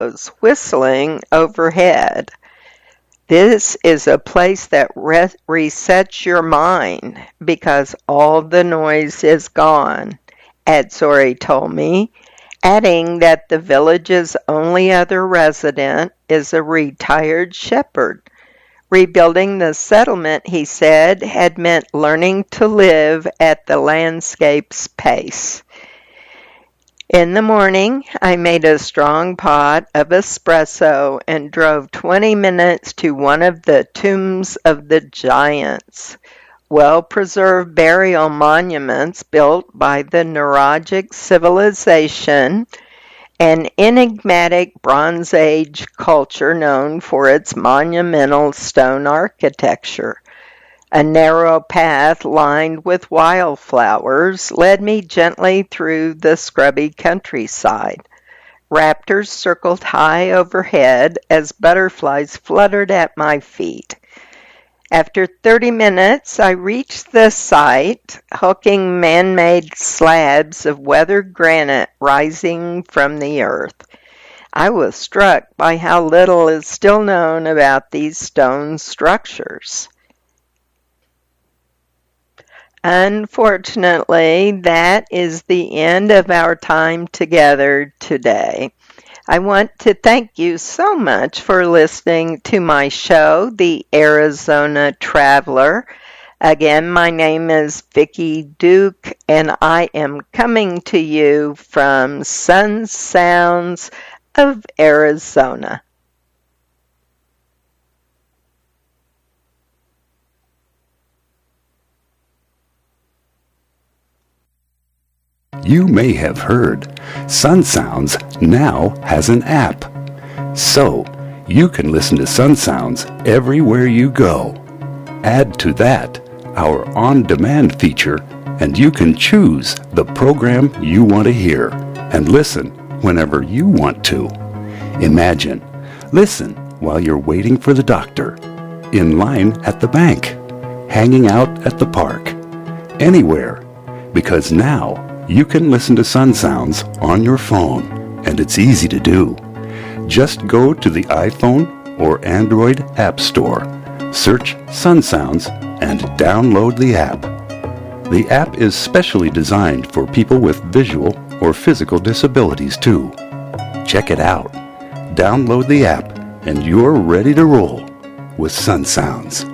sparrows whistling overhead. This is a place that resets your mind because all the noise is gone, Adzori told me, adding that the village's only other resident is a retired shepherd. Rebuilding the settlement, he said, had meant learning to live at the landscape's pace. In the morning, I made a strong pot of espresso and drove 20 minutes to one of the tombs of the giants, well-preserved burial monuments built by the Nuragic civilization, an enigmatic Bronze Age culture known for its monumental stone architecture. A narrow path lined with wildflowers led me gently through the scrubby countryside. Raptors circled high overhead as butterflies fluttered at my feet. After 30 minutes, I reached the site, hooking man-made slabs of weathered granite rising from the earth. I was struck by how little is still known about these stone structures. Unfortunately, that is the end of our time together today. I want to thank you so much for listening to my show, The Arizona Traveler. Again, my name is Vicki Duke, and I am coming to you from Sun Sounds of Arizona. You may have heard, Sun Sounds now has an app. So, you can listen to Sun Sounds everywhere you go. Add to that our on-demand feature, and you can choose the program you want to hear and listen whenever you want to. Imagine, listen while you're waiting for the doctor, in line at the bank, hanging out at the park, anywhere, because now you can listen to Sun Sounds on your phone, and it's easy to do. Just go to the iPhone or Android App Store, search Sun Sounds, and download the app. The app is specially designed for people with visual or physical disabilities too. Check it out. Download the app, and you're ready to roll with Sun Sounds.